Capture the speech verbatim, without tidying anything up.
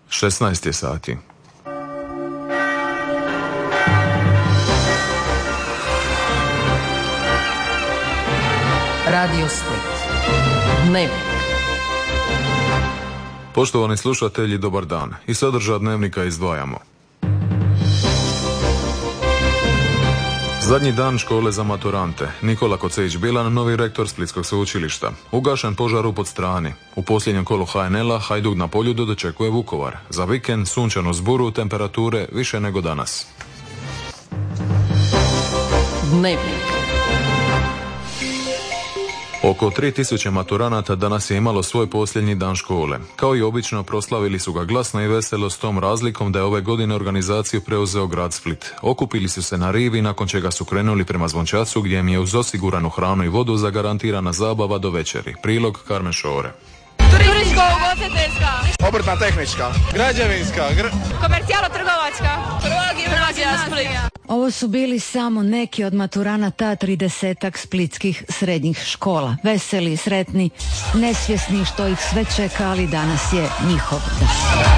šesnaest je sati. Radio Split. Dnevnik. Poštovani slušatelji, dobar dan. I sadržaj dnevnika izdvajamo. Zadnji dan škole za maturante. Nikola Koceić-Bilan, novi rektor Splitskog sveučilišta. Ugašen požar u Podstrani. U posljednjem kolu ha en el-a Hajduk na Poljudu dočekuje Vukovar. Za vikend sunčanu zburu, temperature više nego danas. Dnevnik. Oko tri tisuće maturanata danas je imalo svoj posljednji dan škole. Kao i obično, proslavili su ga glasno i veselo s tom razlikom da je ove godine organizaciju preuzeo grad Split. Okupili su se na rivi, nakon čega su krenuli prema Zvončacu, gdje im je uz osiguranu hranu i vodu zagarantirana zabava do večeri. Prilog Karmen Šore. Turističko-ugostiteljska, obrtna tehnička, građevinska, gr... komercijalo-trgovačka, prva gimnazija Split. Ovo su bili samo neki od maturanata tridesetak splitskih srednjih škola. Veseli, sretni, nesvjesni što ih sve čeka, ali danas je njihov dan.